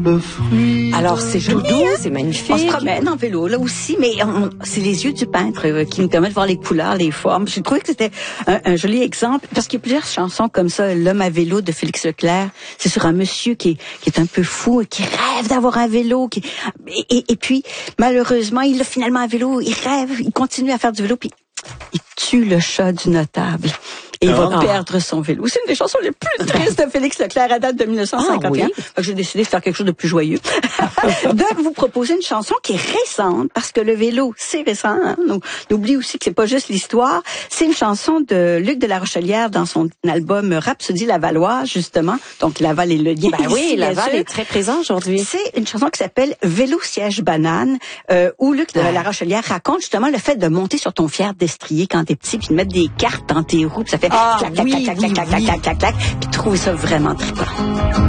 l'herbe fruit. Alors, c'est tout doux, c'est magnifique. On se promène en vélo, là aussi, mais c'est les yeux du peintre qui nous permettent de voir les couleurs, les formes. J'ai trouvé que c'était un joli exemple, parce qu'il y a plusieurs chansons comme ça. L'homme à vélo de Félix Leclerc, c'est sur un monsieur qui est un peu fou et qui rêve d'avoir un vélo. Et puis, malheureusement, il a finalement un vélo, il rêve, il continue à faire du vélo, puis il tue le chat du notable. Et il va perdre son vélo. C'est une des chansons les plus tristes de Félix Leclerc à date de 1951. Oui. J'ai décidé de faire quelque chose de plus joyeux. De vous proposer une chanson qui est récente, parce que le vélo, c'est récent. Hein? Donc, n'oublie aussi que c'est pas juste l'histoire. C'est une chanson de Luc de la Rochelière dans son album Rhapsodie Lavalloise, justement. Donc, Laval est le lien. Ben oui, Laval est très présent aujourd'hui. C'est une chanson qui s'appelle Vélo siège banane, où Luc de la Rochelière raconte justement le fait de monter sur ton fier destrier quand t'es petit, puis de mettre des cartes dans tes roues, puis ça fait clac, clac, clac, clac, clac, clac, clac, clac, clac, puis trouver ça vraiment trippant.